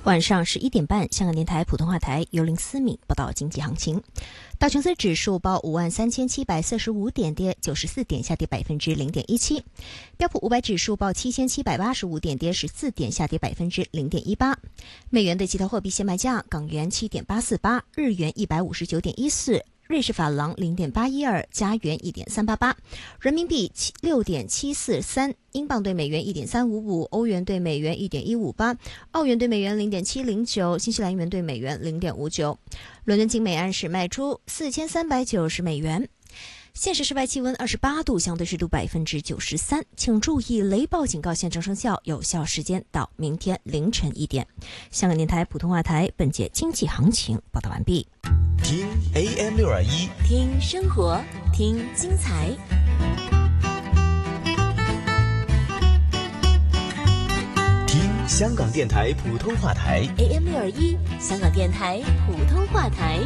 晚上11点半，香港电台普通话台由林思敏报道经济行情。道琼斯指数报53745点，跌94点，下跌0.17%。标普500指数报7785点，跌14点，下跌0.18%。美元对其他货币现卖价：港元7.848，日元159.14。瑞士法郎0.812，加元1.388，人民币6.743，英镑对美元1.355，欧元对美元1.158，澳元对美元0.709，新西兰元对美元0.59。伦敦金每安士卖出4390美元。现时室外气温28度，相对湿度93%，请注意雷暴警告现正生效，有效时间到明天凌晨1点。香港电台普通话台本节经济行情报道完毕。 听 AM621， 听生活，听精彩。 听香港电台普通话台 AM621，香港电台普通话台。